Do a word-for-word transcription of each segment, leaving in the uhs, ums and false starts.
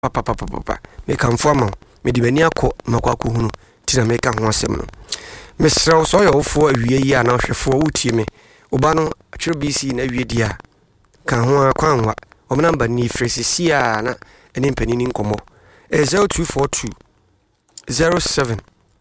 papa papa papa me kan fama me di mani akọ makwa ko hunu ti na me ka ho asem no me srew so yo fo awie yi ana hwefo wutie me oba no atwere B C na awie dia kan ho akwanwa o me namba ni fresisi a na ene mpanini nkomo zero two four two zero seven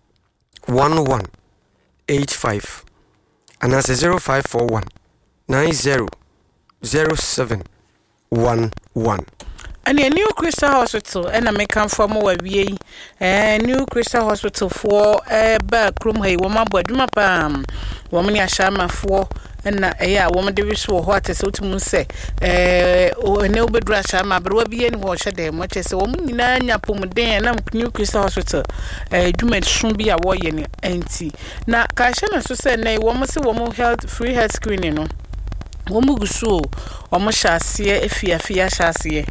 one one eight five and as zero five four one nine zero zero seven one one. And a New Crystal Hospital and a make come from our V A New Crystal Hospital for a back room. Hey, woman, but do my palm. Woman, ya shama for and a woman, the wish for what is to say. Eh, or no bedra shama, but what be any wash a day much as a woman in a pomade and New Crystal Hospital. Eh, do make soon be a warrior auntie. Now, Kashana so say, nay, woman, say woman health free health screening. Womuguso omo hyase afia afia hyase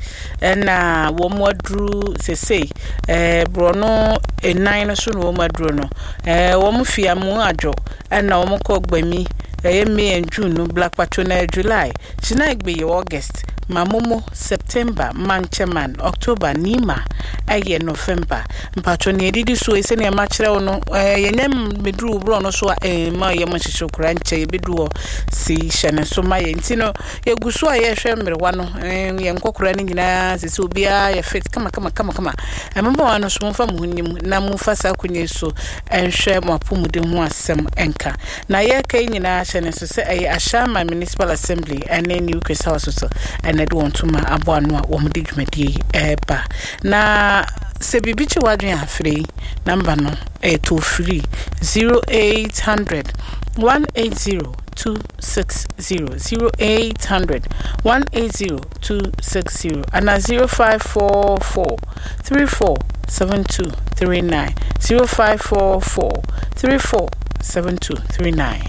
na womodru sesei eh brono enan no so no womodru no eh womu fia mu ajo na womukọ gbami eh May and June no Black Patronal July china igbe August mamomo September mancheman October nima aye November mpatron edidi so ese na ma kire no eh yenyam medru bro no so eh ma ye mo hihokura nche bedu si hyene so ma ye ntino yeguso aye hwe mrewa no eh ye nkokura ni nyina sisi obia ye fit kama kama kama kama emamba wano so mfa muhunim na mfa sa kunye so enhwe mapumude ho asem enka na ye kai nyina hyene so se aye Ashama Municipal Assembly ene New Crystal Hospital ene do ontuma aboano a wo mde dwumadi eba na se bibichi wadwen afrei number no e to free zero eight hundred one eight zero two six zero zero eight hundred one eight zero two six zero and a zero five four four three four seven two three nine zero five four four three four seven two three nine.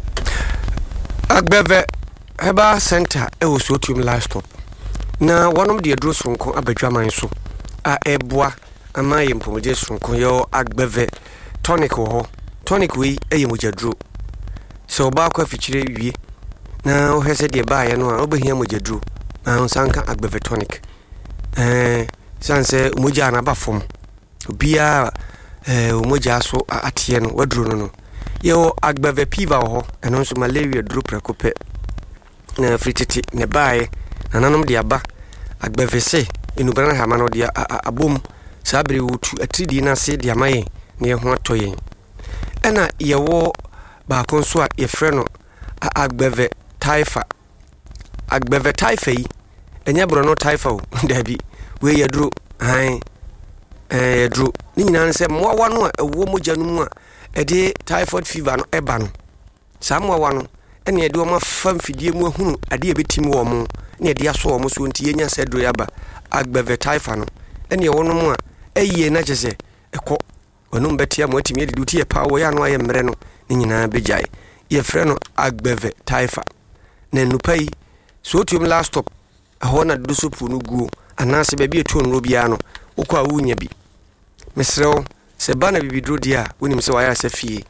Agbeve Heba Center e wo sotium livestock na wonom de adro sonko abadwaman so a eboa ama ye mpomoje sonko yo Agbeve tonic ho tonic we eye mojadro so ba kwa fichire wie na o hese de ba ye no a obehia mojadro na sanka Agbeve tonic eh sanse moja na ba fom obia eh moja so atie no wadro no no yo Agbeve piva ho eno so malaria dro prekope na frititi ne bae nananom de aba Agbeve se enubana ha ma no de abom sabre wotu atridi na se de amaye ne ho atoyen ena yewo ba konso a ye frɛ no Agbeve taifa Agbeve taifa yi enya bro no taifa o dabi we yedro han eh yedro ni nyina nse mowa no a ewo mogya no mu a ede typhoid fever no eba no samowa no ene ede o ma fam fidie mu ahunu ade ebetim wo mo ne ede aso wo mo so nti yenya sedro yaba Agbeve taifa no ene wo no mu a eyiye na kyese ekọ wonu mbetia mo atimi ede duti e pa wo ya no aye mre no ni nyina begyae ye frɛ no Agbeve taifa na nupai so tium last stop aho na do sopu no guo anase ba bi etu no bia no wokɔ a wunya bi mesrew se bana bibidro dia wonim se waya se fie